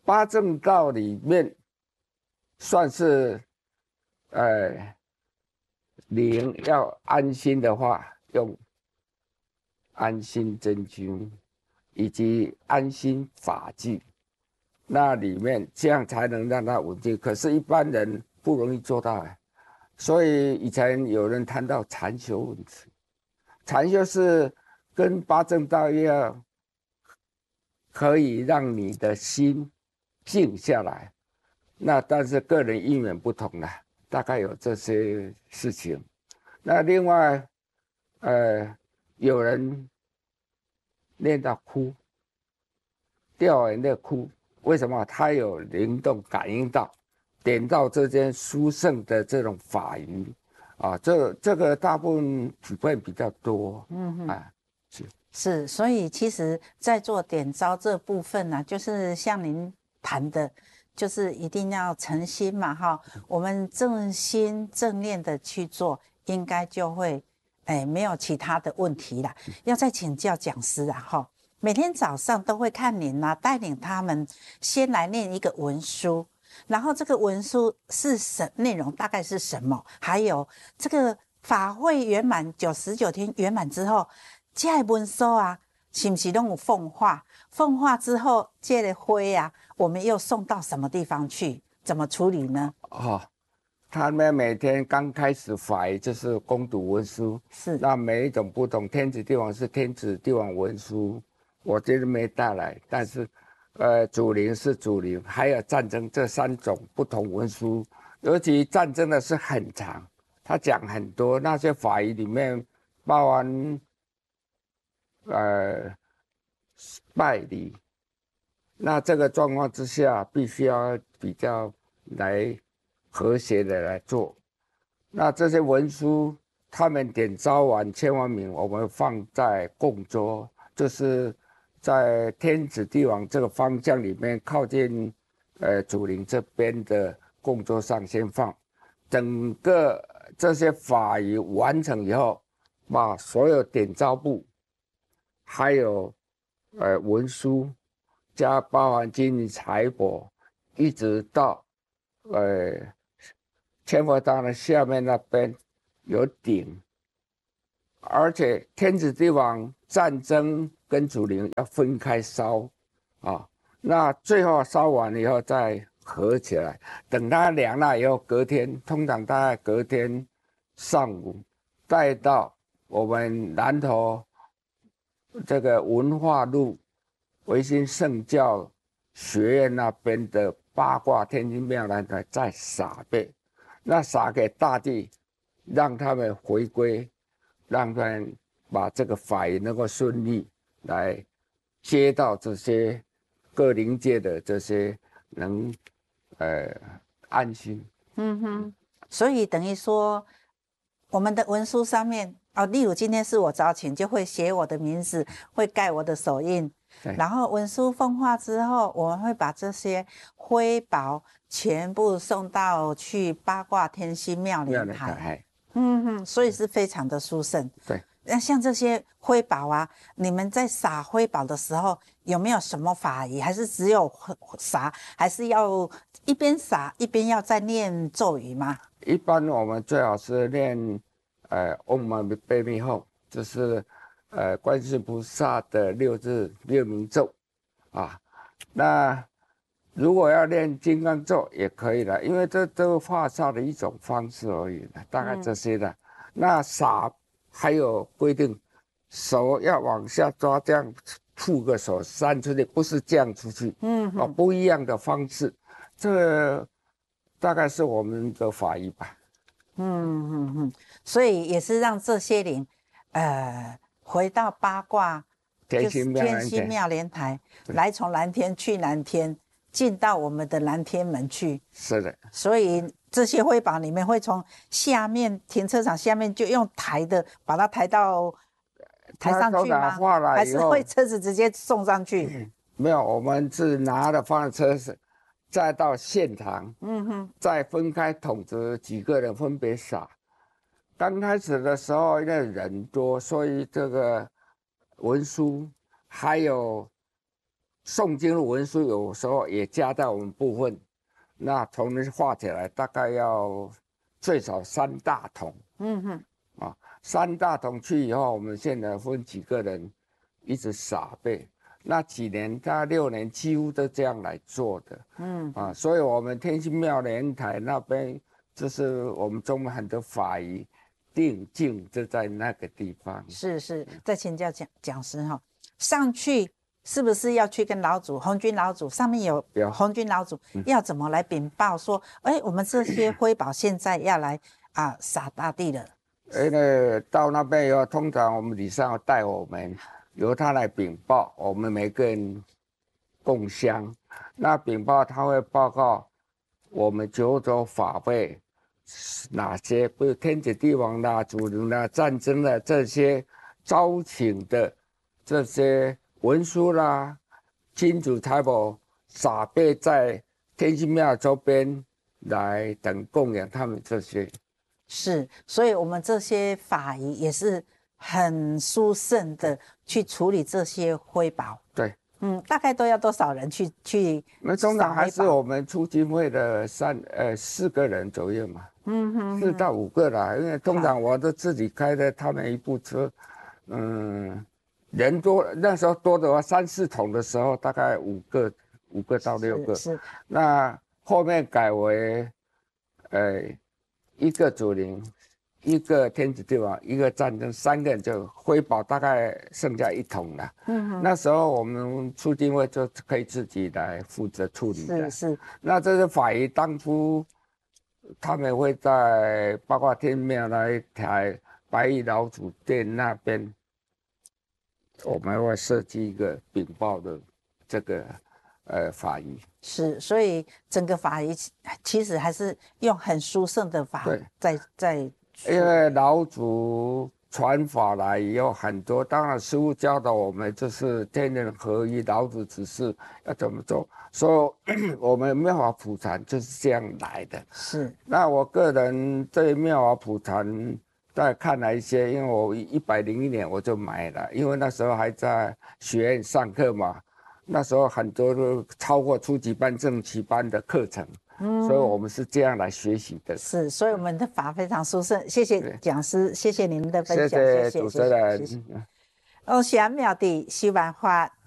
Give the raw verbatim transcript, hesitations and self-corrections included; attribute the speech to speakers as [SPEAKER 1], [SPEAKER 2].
[SPEAKER 1] 八正道里面算是，呃，灵要安心的话，用安心真经以及安心法纪，那里面这样才能让它稳定。可是，一般人不容易做到啊。所以以前有人谈到禅修问题，禅修是跟八正道一样，可以让你的心静下来。那但是个人因缘不同啦，大概有这些事情。那另外，呃，有人练到哭，掉眼泪哭，为什么？他有灵动感应到，点到这间殊胜的这种法语，啊，这这个大部分体会比较多，嗯哼，啊，是
[SPEAKER 2] 是，所以其实，在做点招这部分呢、啊，就是像您谈的，就是一定要诚心嘛，哈，我们正心正念的去做，应该就会，哎，没有其他的问题啦。要再请教讲师啊，哈，每天早上都会看您啊，带领他们先来念一个文书，然后这个文书是什内容大概是什么？还有这个法会圆满九十九天圆满之后。这个文书啊，是不是都有奉化？奉化之后，这个灰啊，我们又送到什么地方去？怎么处理呢？
[SPEAKER 1] 哦，他们每天刚开始法仪就是攻读文书，
[SPEAKER 2] 是
[SPEAKER 1] 那每一种不同，天子地王是天子地王文书，我这里没带来，但是，呃，主灵是主灵，还有战争这三种不同文书，尤其战争的是很长，他讲很多那些法仪里面包含。呃，拜礼，那这个状况之下，必须要比较来和谐的来做。那这些文书，他们点招完签完名，我们放在供桌，就是在天子地王这个方向里面，靠近呃祖陵这边的供桌上先放。整个这些法仪完成以后，把所有点招簿。还有，呃，文书加包含金银财帛，一直到呃千佛堂的下面那边有鼎，而且天子地王战争跟祖灵要分开烧啊，那最后烧完以后再合起来，等它凉了以后，隔天通常大概隔天上午带到我们南投。这个文化路维新圣教学院那边的八卦天君庙来台再撒贝，那撒给大地，让他们回归，让他们把这个法仪能够顺利来接到这些各灵界的这些能呃安心。
[SPEAKER 2] 嗯哼，所以等于说，我们的文书上面哦，例如今天是我招请，就会写我的名字，会盖我的手印。然后文书奉化之后，我们会把这些徽宝全部送到去八卦天心庙莲台。嗯哼，所以是非常的殊胜。
[SPEAKER 1] 对。
[SPEAKER 2] 那像这些徽宝啊，你们在撒徽宝的时候有没有什么法仪？还是只有撒？还是要一边撒一边要再念咒语吗？
[SPEAKER 1] 一般我们最好是念，呃，Om Mani Padme Hum，就是呃观世菩萨的六字六明咒啊。那如果要念金刚咒也可以的，因为这都发烧的一种方式而已，大概这些的。嗯、那撒还有规定，手要往下抓，这样触个手扇出去，不是这样出去，嗯，哦，不一样的方式，这个大概是我们的法仪吧。
[SPEAKER 2] 嗯嗯嗯，所以也是让这些灵，呃，回到八卦，就是天心庙莲台，来从蓝天去蓝天，进到我们的蓝天门去。
[SPEAKER 1] 是的，
[SPEAKER 2] 所以这些徽宝里面会从下面停车场下面就用抬的把它抬到抬上去吗？还是会车子直接送上去？
[SPEAKER 1] 嗯、没有，我们是拿了放在车上，再到现场，嗯哼，再分开桶子，几个人分别撒。刚开始的时候，因为人多，所以这个文书还有诵经的文书有时候也加在我们部分，那同时画起来大概要最少三大桶。
[SPEAKER 2] 嗯哼，
[SPEAKER 1] 啊，三大桶去以后，我们现在分几个人一直撒贝，那几年大概六年几乎都这样来做的。嗯啊，所以我们天心庙莲台那边就是我们中文很多法仪定境就在那个地方。
[SPEAKER 2] 是是，再请教讲讲师哈，上去是不是要去跟老祖红军老祖上面有
[SPEAKER 1] 有
[SPEAKER 2] 红军老祖、嗯、要怎么来禀报说，哎，我们这些瑰宝现在要来啊撒大地了？
[SPEAKER 1] 因为到那边以后，通常我们礼上要带我们，由他来禀报，我们每个人共香。那禀报他会报告我们九州法会哪些，比如天子帝王啦、祖灵啦、战争的这些招请的这些文书啦、金主财宝撒贝在天心庙周边来等供养他们这些。
[SPEAKER 2] 是，所以我们这些法仪也是很殊胜的去处理这些瑰宝。
[SPEAKER 1] 对，
[SPEAKER 2] 嗯，大概都要多少人去去？
[SPEAKER 1] 那通常还是我们促进会的三呃四个人左右嘛，嗯哼，四到五个啦，因为通常我都自己开的，他们一部车，嗯，人多那时候多的话，三四桶的时候大概五个，五个到六个，
[SPEAKER 2] 是，是
[SPEAKER 1] 那后面改为，呃。一个祖灵，一个天子帝王，一个战争，三个人就瑰宝大概剩下一桶了。嗯，那时候我们促进会就可以自己来负责处理的。
[SPEAKER 2] 是是。
[SPEAKER 1] 那这些法仪当初他们会在包括天庙那一台白衣老祖殿那边，我们会设计一个禀报的这个呃法仪。
[SPEAKER 2] 是，所以整个法仪其实还是用很殊胜的法在在，
[SPEAKER 1] 因为老祖传法来也有很多，当然师父教导我们就是天人合一，老祖指示要怎么做，所以我们妙法普禅就是这样来的。
[SPEAKER 2] 是，
[SPEAKER 1] 那我个人对妙法普禅再看了一些，因为我一百零一年我就买了，因为那时候还在学院上课嘛。那时候很多都超过初级班、正级班的课程，嗯，所以我们是这样来学习的。
[SPEAKER 2] 是，所以我们的法非常殊胜。谢谢讲师，谢谢您的分享，
[SPEAKER 1] 谢谢主持人。
[SPEAKER 2] 谢谢。我是阿妙的修办法